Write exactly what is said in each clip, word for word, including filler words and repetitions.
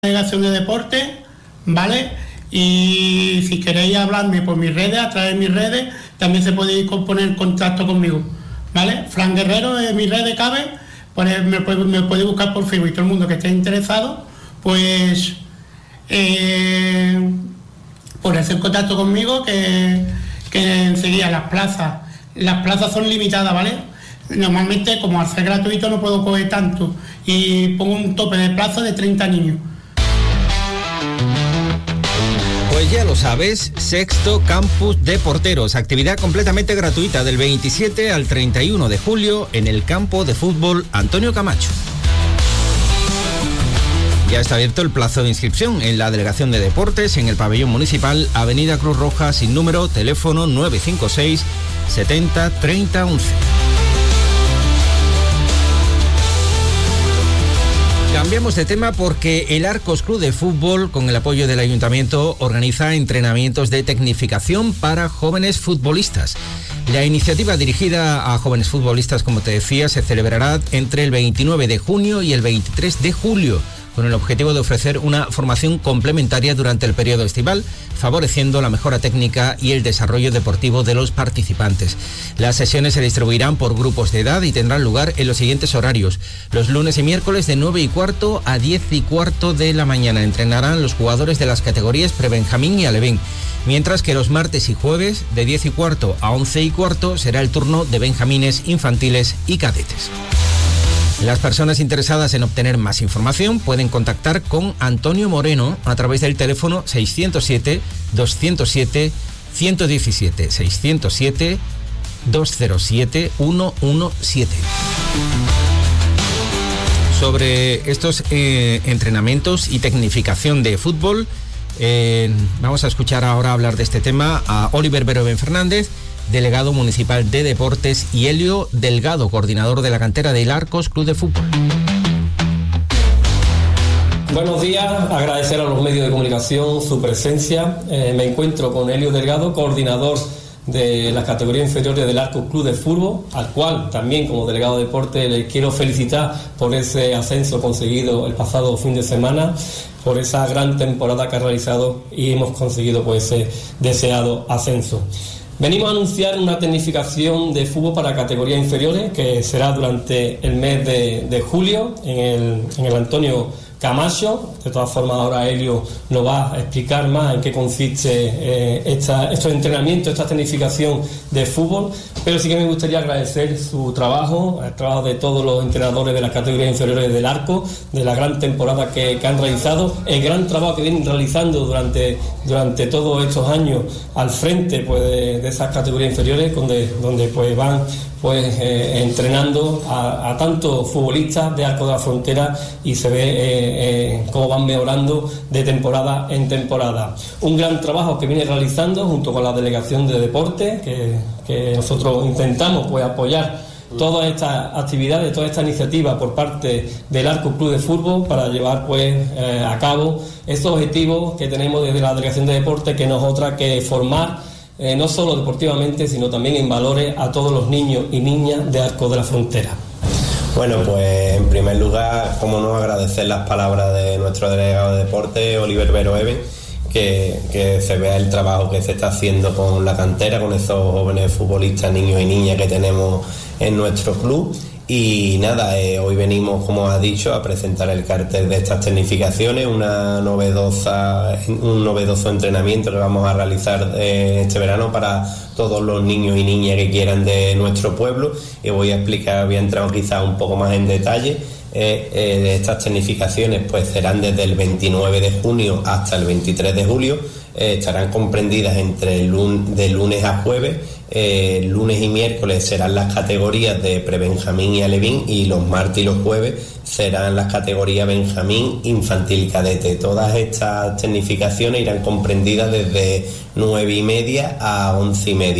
Delegación de Deportes, ¿vale? Y si queréis hablarme por mis redes, a través de mis redes, también se podéis poner en contacto conmigo, ¿vale? Fran Guerrero, en mis redes cabe, pues me, me podéis buscar por Facebook. Todo el mundo que esté interesado, pues eh, ponerse en contacto conmigo, que, que enseguida las plazas, las plazas son limitadas, ¿vale? Normalmente, como al ser gratuito, no puedo coger tanto y pongo un tope de plaza de treinta niños. Pues ya lo sabes, Sexto Campus de Porteros, actividad completamente gratuita del veintisiete al treinta y uno de julio en el campo de fútbol Antonio Camacho. Ya está abierto el plazo de inscripción en la Delegación de Deportes en el pabellón municipal, Avenida Cruz Roja, sin número, teléfono nueve cinco seis setenta treinta once. Cambiamos de tema porque el Arcos Club de Fútbol, con el apoyo del Ayuntamiento, organiza entrenamientos de tecnificación para jóvenes futbolistas. La iniciativa dirigida a jóvenes futbolistas, como te decía, se celebrará entre el veintinueve de junio y el veintitrés de julio, con el objetivo de ofrecer una formación complementaria durante el periodo estival, favoreciendo la mejora técnica y el desarrollo deportivo de los participantes. Las sesiones se distribuirán por grupos de edad y tendrán lugar en los siguientes horarios. Los lunes y miércoles de nueve y cuarto a diez y cuarto de la mañana entrenarán los jugadores de las categorías prebenjamín y alevín, mientras que los martes y jueves de diez y cuarto a once y cuarto será el turno de benjamines, infantiles y cadetes. Las personas interesadas en obtener más información pueden contactar con Antonio Moreno a través del teléfono seiscientos siete doscientos siete ciento diecisiete, seiscientos siete doscientos siete ciento diecisiete. Sobre estos eh, entrenamientos y tecnificación de fútbol, eh, vamos a escuchar ahora hablar de este tema a Oliver Beroven Fernández, delegado municipal de Deportes, y Helio Delgado, coordinador de la cantera del Arcos Club de Fútbol. Buenos días, agradecer a los medios de comunicación su presencia. Eh, me encuentro con Helio Delgado, coordinador de las categorías inferiores del Arcos Club de Fútbol, al cual también como delegado de Deportes le quiero felicitar por ese ascenso conseguido el pasado fin de semana, por esa gran temporada que ha realizado y hemos conseguido pues ese deseado ascenso. Venimos a anunciar una tecnificación de fútbol para categorías inferiores que será durante el mes de, de julio en el, en el Antonio Camacho. De todas formas, ahora Helio nos va a explicar más en qué consiste eh, esta, estos entrenamientos, esta tecnificación de fútbol, pero sí que me gustaría agradecer su trabajo, el trabajo de todos los entrenadores de las categorías inferiores del Arco, de la gran temporada que, que han realizado, el gran trabajo que vienen realizando durante, durante todos estos años al frente pues, de, de esas categorías inferiores, donde, donde pues van pues eh, entrenando a, a tantos futbolistas de Arcos de la Frontera y se ve eh, eh, cómo van mejorando de temporada en temporada. Un gran trabajo que viene realizando junto con la Delegación de Deportes, que, que nosotros intentamos pues apoyar todas estas actividades, toda esta iniciativa por parte del Arcos Club de Fútbol para llevar pues eh, a cabo estos objetivos que tenemos desde la Delegación de Deportes, que no es otra que formar Eh, no solo deportivamente, sino también en valores a todos los niños y niñas de Arcos de la Frontera. Bueno, pues en primer lugar, cómo no agradecer las palabras de nuestro delegado de deporte, Oliver Beroven, que, que se vea el trabajo que se está haciendo con la cantera, con esos jóvenes futbolistas, niños y niñas que tenemos en nuestro club. Y nada, eh, hoy venimos, como has dicho, a presentar el cartel de estas tecnificaciones, una novedosa, un novedoso entrenamiento que vamos a realizar eh, este verano para todos los niños y niñas que quieran de nuestro pueblo. Y voy a explicar, voy a entrar quizás un poco más en detalle. Eh, eh, de estas tecnificaciones pues serán desde el veintinueve de junio hasta el veintitrés de julio. Eh, estarán comprendidas entre lun- de lunes a jueves. Eh, lunes y miércoles serán las categorías de prebenjamín y alevín, y los martes y los jueves serán las categorías benjamín, infantil y cadete. Todas estas tecnificaciones irán comprendidas desde nueve y media a once y media.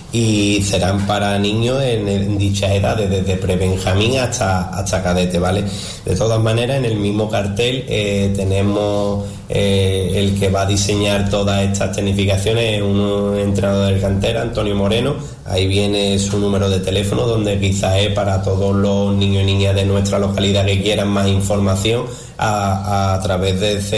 y serán para niños en, en dichas edades, desde prebenjamín hasta, hasta cadete, ¿vale? De todas maneras, en el mismo cartel eh, tenemos eh, el que va a diseñar todas estas tecnificaciones, un entrenador del cantera, Antonio Moreno. Ahí viene su número de teléfono, donde quizás es para todos los niños y niñas de nuestra localidad que quieran más información a, a través de